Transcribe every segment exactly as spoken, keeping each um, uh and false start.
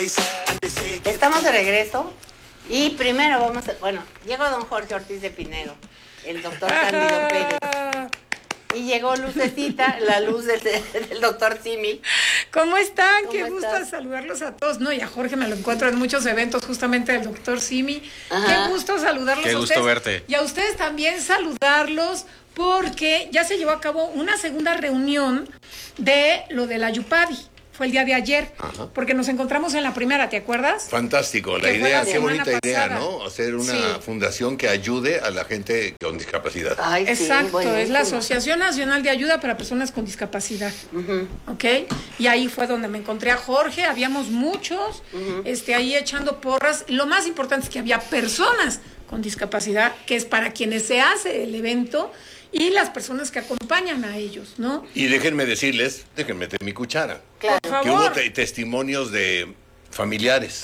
Estamos de regreso y primero vamos a... Bueno, llegó don Jorge Ortiz de Pinedo, el doctor Cándido Pérez. Y llegó Lucecita, la luz del, del doctor Simi. ¿Cómo están? ¿Cómo Qué estás? gusto saludarlos a todos. No, y a Jorge me lo encuentro en muchos eventos justamente del doctor Simi. Ajá. Qué gusto saludarlos Qué a gusto ustedes. verte. Y a ustedes también saludarlos porque ya se llevó a cabo una segunda reunión de lo de la Yupadi. Fue el día de ayer, Ajá. porque nos encontramos en la primera, ¿te acuerdas? Fantástico, la Que fue idea, la qué semana bonita idea, pasada. ¿no? Hacer una Sí. fundación que ayude a la gente con discapacidad. Ay, sí, Exacto, es la buenísimo. Asociación Nacional de Ayuda para Personas con Discapacidad. Ujú. ¿Ok? Y ahí fue donde me encontré a Jorge, habíamos muchos, Ujú. este, ahí echando porras. Lo más importante es que había personas con discapacidad, que es para quienes se hace el evento, y las personas que acompañan a ellos, ¿no? Y déjenme decirles, déjenme meter mi cuchara, Claro. Por que hubo favor. te- testimonios de familiares.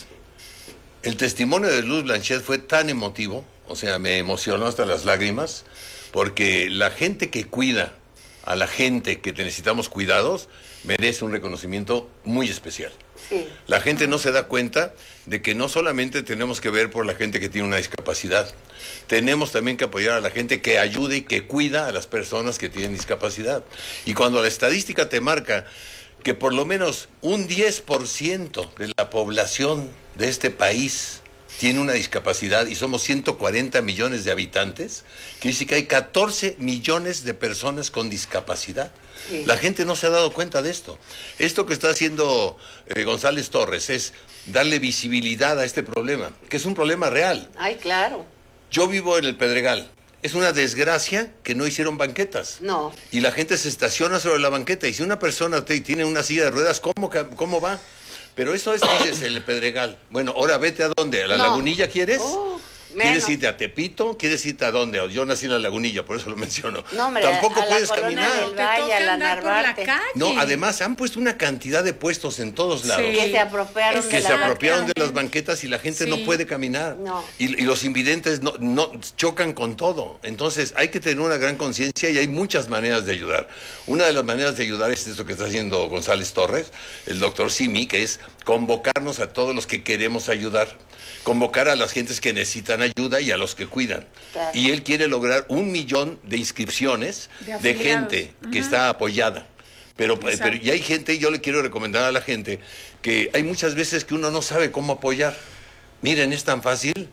El testimonio de Luz Blanchet fue tan emotivo, o sea, me emocionó hasta las lágrimas, porque la gente que cuida a la gente que necesitamos cuidados merece un reconocimiento muy especial. Sí. La gente no se da cuenta de que no solamente tenemos que ver por la gente que tiene una discapacidad, tenemos también que apoyar a la gente que ayude y que cuida a las personas que tienen discapacidad. Y cuando la estadística te marca que por lo menos un diez por ciento de la población de este país tiene una discapacidad y somos ciento cuarenta millones de habitantes, quiere decir que hay catorce millones de personas con discapacidad. Sí. La gente no se ha dado cuenta de esto. Esto que está haciendo eh, González Torres es darle visibilidad a este problema, que es un problema real. Ay, claro. Yo vivo en el Pedregal. Es una desgracia que no hicieron banquetas. No. Y la gente se estaciona sobre la banqueta. Y si una persona te- tiene una silla de ruedas, ¿cómo, ca- cómo va? Pero eso es, dices, el Pedregal. Bueno, ahora vete a dónde. ¿A la No. Lagunilla quieres? Oh, ¿Quieres menos. irte a Tepito? ¿Quieres irte a dónde? Yo nací en la Lagunilla, por eso lo menciono. No, hombre, Tampoco a la puedes Colonia caminar. del Te Valle, toca a la andar por la Narvarte. calle. No, además han puesto una cantidad de puestos en todos lados. Sí. Que se apropiaron Es Que de se la apropiaron de Exactamente. las banquetas y la gente Sí. no puede caminar. No. Y, y los invidentes no, no chocan con todo. Entonces hay que tener una gran conciencia y hay muchas maneras de ayudar. Una de las maneras de ayudar es esto que está haciendo González Torres, el doctor Simi, que es convocarnos a todos los que queremos ayudar. Convocar a las gentes que necesitan ayuda y a los que cuidan. Claro. Y él quiere lograr un millón de inscripciones De de, afiliados. gente que está apoyada. Pero, Exacto. pero y hay gente, y yo le quiero recomendar a la gente, que hay muchas veces que uno no sabe cómo apoyar. Miren, es tan fácil.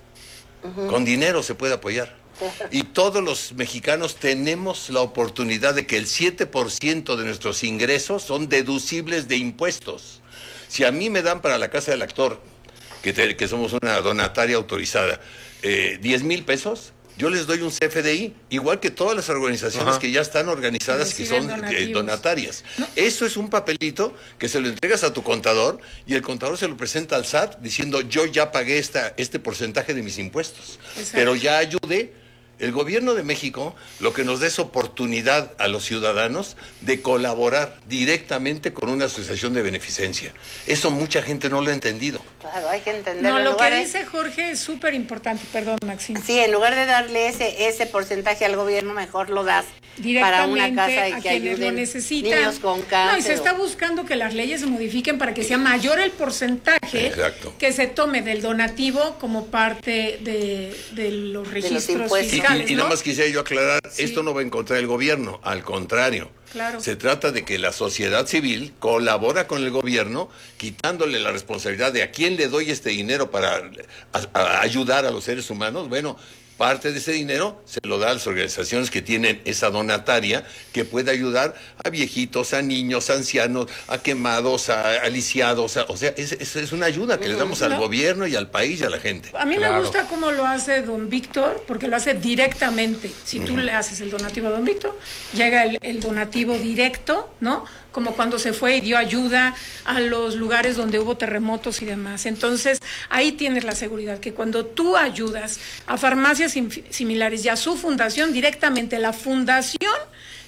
Con dinero se puede apoyar. Y todos los mexicanos tenemos la oportunidad de que el siete por ciento de nuestros ingresos son deducibles de impuestos. Si a mí me dan para la casa del actor, que, te- que somos una donataria autorizada, eh, diez mil pesos, yo les doy un C F D I, igual que todas las organizaciones Ajá. que ya están organizadas, que Reciben son eh, donativos. donatarias. Eso es un papelito que se lo entregas a tu contador y el contador se lo presenta al S A T diciendo yo ya pagué esta, este porcentaje de mis impuestos, Exacto. pero ya ayudé. El gobierno de México lo que nos da es oportunidad a los ciudadanos de colaborar directamente con una asociación de beneficencia. Eso mucha gente no lo ha entendido. Claro, hay que entenderlo. No, En lo lugar que de- dice Jorge es súper importante, perdón, Maxine. Sí, en lugar de darle ese ese porcentaje al gobierno, mejor lo das para una Directamente casa y a que quienes lo ayuden necesitan. niños con cáncer. No, y se está buscando que las leyes se modifiquen para que sea mayor el porcentaje Exacto. que se tome del donativo como parte de, de los registros impuestos. Y, y- fiscales, y ¿no? nada más quisiera yo aclarar, Sí. esto no va en contra del gobierno, al contrario. Claro. Se trata de que la sociedad civil colabora con el gobierno, quitándole la responsabilidad de a quién le doy este dinero para a- a ayudar a los seres humanos. Bueno, parte de ese dinero se lo da a las organizaciones que tienen esa donataria que puede ayudar a viejitos, a niños, a ancianos, a quemados, a, a lisiados. a- o sea, es, es- es una ayuda que le damos al No. gobierno y al país y a la gente. A mí me Claro. gusta cómo lo hace don Víctor, porque lo hace directamente. Si tú le haces el donativo a don Víctor, llega el, el donativo directo, ¿no? Como cuando se fue y dio ayuda a los lugares donde hubo terremotos y demás. Entonces, ahí tienes la seguridad que cuando tú ayudas a farmacias sim- similares y a su fundación, directamente la fundación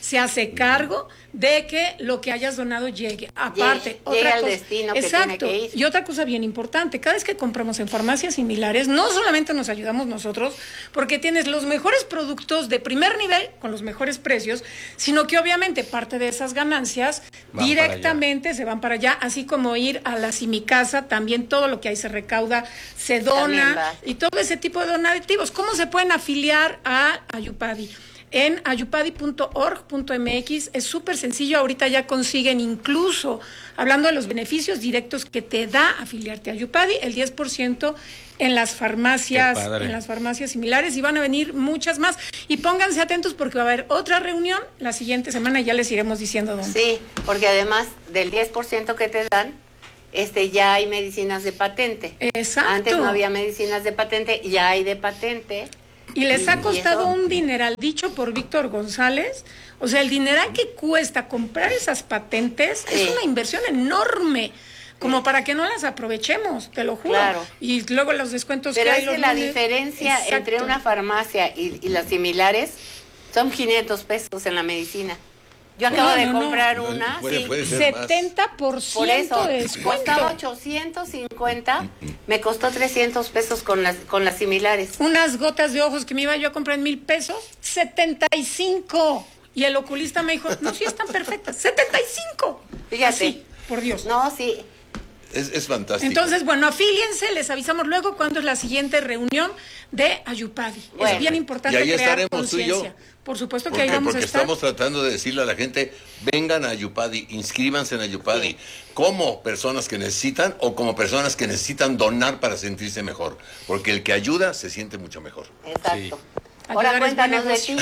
se hace cargo de que lo que hayas donado llegue. Aparte, Llegue- otra llegue al cosa, destino que exacto, tiene que ir. y otra cosa bien importante, cada vez que compramos en farmacias similares, no solamente nos ayudamos nosotros, porque tienes los mejores productos de primer nivel con los mejores precios, sino que obviamente parte de esas ganancias Van directamente se van para allá, así como ir a la Simicasa, también todo lo que ahí se recauda se También dona va. y todo ese tipo de donativos. ¿Cómo se pueden afiliar a Ayupadi? En ayupadi punto org punto m x es súper sencillo, ahorita ya consiguen incluso, hablando de los beneficios directos que te da afiliarte a Ayupadi, el diez por ciento en las farmacias, Qué padre. en las farmacias similares, y van a venir muchas más. Y pónganse atentos porque va a haber otra reunión la siguiente semana y ya les iremos diciendo dónde. Sí, porque además del diez por ciento que te dan, este ya hay medicinas de patente. Exacto. Antes no había medicinas de patente, ya hay de patente. Y les ha Y costado eso- un dineral, dicho por Víctor González. O sea, el dineral que cuesta comprar esas patentes es Sí. una inversión enorme, como para que no las aprovechemos, te lo juro. Claro. Y luego los descuentos Pero que hay. es los que la lunes. diferencia Exacto. entre una farmacia y, y las similares son quinientos pesos en la medicina. Yo acabo No, de no, no. comprar Puede- una, puede- sí, puede ser más. setenta por ciento por eso de descuento. costaba ochocientos cincuenta, me costó trescientos pesos con las con las similares. Unas gotas de ojos que me iba yo a comprar en mil pesos, setenta y cinco. Y el oculista me dijo, no, sí están perfectas, setenta y cinco. Fíjate. Así, por Dios. No, sí, Es, es fantástico. Entonces, bueno, afíliense, les avisamos luego cuándo es la siguiente reunión de Ayupadi. Bueno. Es bien importante Y ahí crear estaremos tú y yo. conciencia. Por supuesto que ¿Por ahí qué? vamos Porque a estar. estamos tratando de decirle a la gente, vengan a Ayupadi, inscríbanse en Ayupadi, Sí. como personas que necesitan o como personas que necesitan donar para sentirse mejor. Porque el que ayuda se siente mucho mejor. exacto. Sí. Ahora Ayudar es cuéntanos buen de ti.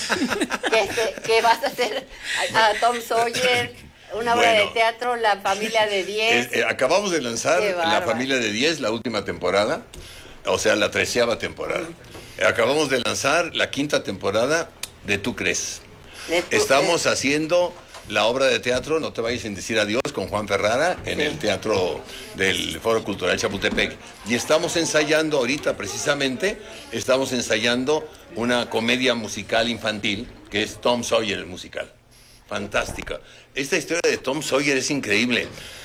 ¿Qué, qué, qué vas a hacer? A, a Tom Sawyer, una obra Bueno. de teatro, La familia de diez. Eh, eh, acabamos de lanzar Qué La bárbaro. Familia de diez, la última temporada, o sea, la treceava temporada. Eh, Acabamos de lanzar la quinta temporada de Tú Crees. de tu- Estamos haciendo la obra de teatro No te vayas sin decir adiós con Juan Ferrara en Sí. el Teatro del Foro Cultural Chapultepec. Y estamos ensayando ahorita precisamente, estamos ensayando una comedia musical infantil que es Tom Sawyer el musical. Fantástica. Esta historia de Tom Sawyer es increíble.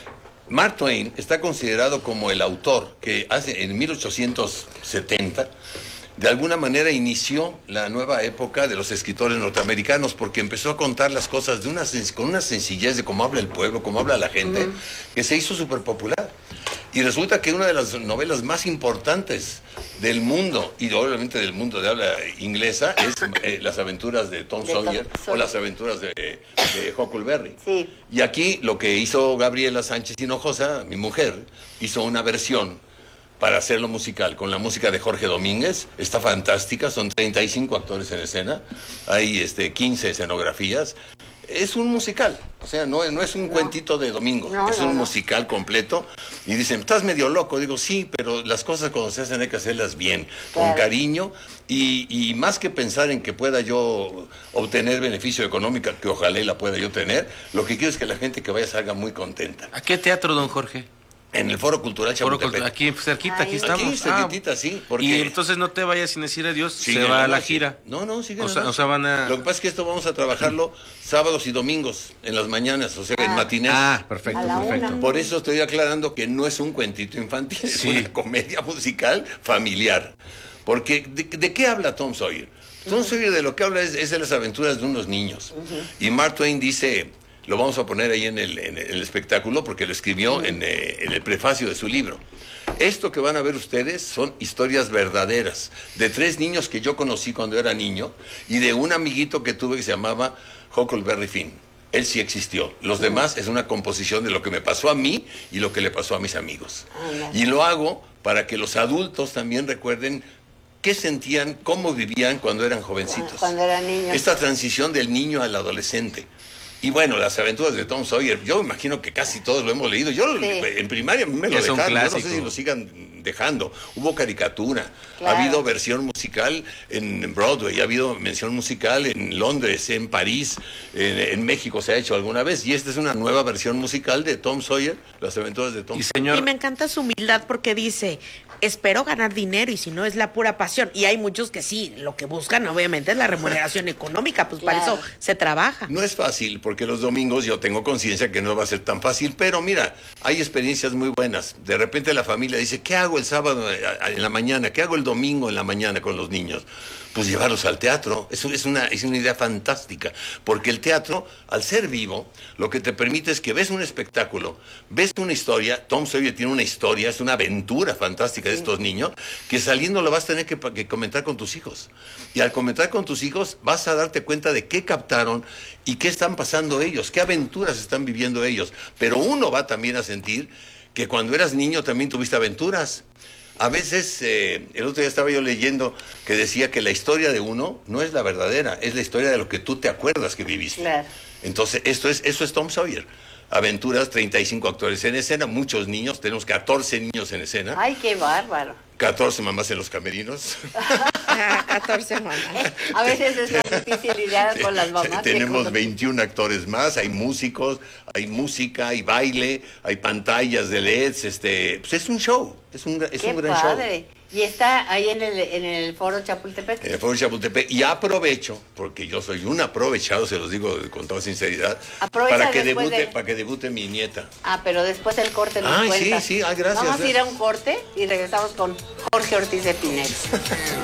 Mark Twain está considerado como el autor que hace en mil ochocientos setenta de alguna manera inició la nueva época de los escritores norteamericanos porque empezó a contar las cosas de una sen- con una sencillez de cómo habla el pueblo, cómo habla la gente, que se hizo súper popular. Y resulta que una de las novelas más importantes del mundo, y obviamente del mundo de habla inglesa, es eh, Las aventuras de Tom De Tom Sawyer o Sawyer. Las aventuras de, de Huckleberry. Sí. Y aquí lo que hizo Gabriela Sánchez Hinojosa, mi mujer, hizo una versión para hacerlo musical, con la música de Jorge Domínguez. Está fantástica, son treinta y cinco actores en escena, hay este, quince escenografías. Es un musical, o sea, no, no es un cuentito de domingo, No, es no, un no. musical completo. Y dicen, estás medio loco. Digo, sí, pero las cosas cuando se hacen hay que hacerlas bien, con Claro. cariño. Y, y más que pensar en que pueda yo obtener beneficio económico, que ojalá y la pueda yo tener, lo que quiero es que la gente que vaya salga muy contenta. ¿A qué teatro, don Jorge? En el Foro Cultural Foro Chapultepec. Cultural, aquí cerquita, aquí Ay. estamos. Aquí, cerquitita, sí, porque- Y entonces no te vayas sin decir adiós, Sigue se va a la noche. gira. No, no, sigue O la sea, noche. o sea, van a... Lo que pasa es que esto vamos a trabajarlo sábados y domingos, en las mañanas, o sea, en matinés. Ah, perfecto, A la perfecto. una. Por eso estoy aclarando que no es un cuentito infantil, es Sí. una comedia musical familiar. Porque, ¿de, de qué habla Tom Sawyer? Tom Sawyer de lo que habla es, es de las aventuras de unos niños. Y Mark Twain dice, lo vamos a poner ahí en el, en el espectáculo, porque lo escribió en, eh, en el prefacio de su libro. Esto que van a ver ustedes son historias verdaderas de tres niños que yo conocí cuando era niño y de un amiguito que tuve que se llamaba Huckleberry Finn. Él sí existió. Los demás es una composición de lo que me pasó a mí y lo que le pasó a mis amigos. Y lo hago para que los adultos también recuerden qué sentían, cómo vivían cuando eran jovencitos. Cuando eran niños. Esta transición del niño al adolescente. Y bueno, las aventuras de Tom Sawyer, yo imagino que casi todos lo hemos leído. Yo Sí. en primaria me lo Es un dejaron, yo no sé clásico. si lo sigan dejando. Hubo caricatura, Claro. ha habido versión musical en Broadway, ha habido mención musical en Londres, en París, en, en México se ha hecho alguna vez, y esta es una nueva versión musical de Tom Sawyer, las aventuras de Tom Y Sawyer. señor, Y me encanta su humildad porque dice, espero ganar dinero y si no es la pura pasión. Y hay muchos que sí, lo que buscan obviamente es la remuneración económica, pues para Claro. eso se trabaja. No es fácil, porque los domingos yo tengo conciencia que no va a ser tan fácil, pero mira, hay experiencias muy buenas. De repente la familia dice, ¿qué hago el sábado en la mañana? ¿Qué hago el domingo en la mañana con los niños? Pues llevarlos al teatro. Es, es, una, es una idea fantástica, porque el teatro, al ser vivo, lo que te permite es que ves un espectáculo, ves una historia, Tom Sawyer tiene una historia, es una aventura fantástica de estos niños, que saliendo lo vas a tener que, que comentar con tus hijos. Y al comentar con tus hijos vas a darte cuenta de qué captaron y qué están pasando ellos, qué aventuras están viviendo ellos. Pero uno va también a sentir que cuando eras niño también tuviste aventuras. A veces, eh, el otro día estaba yo leyendo que decía que la historia de uno no es la verdadera, es la historia de lo que tú te acuerdas que viviste. Claro. Entonces, esto es, eso es Tom Sawyer. Aventuras, treinta y cinco actores en escena, muchos niños, tenemos catorce niños en escena, Ay, qué bárbaro. catorce mamás en los camerinos. catorce mamás. A veces es más difícil lidiar con las mamás. que Tenemos con- veintiún actores más, hay músicos, hay música, hay baile, hay pantallas de L E Ds, este, pues es un show, es un, es Qué un gran show. padre. Y está ahí en el, en el foro Chapultepec. En el Foro Chapultepec, y aprovecho, porque yo soy un aprovechado, se los digo con toda sinceridad, Aprovecha para que después debute, de- para que debute mi nieta. Ah, pero después el corte nos Ay, cuenta. sí, sí, ay, gracias, Vamos a ir a gracias. un corte y regresamos con Jorge Ortiz de Pinedo.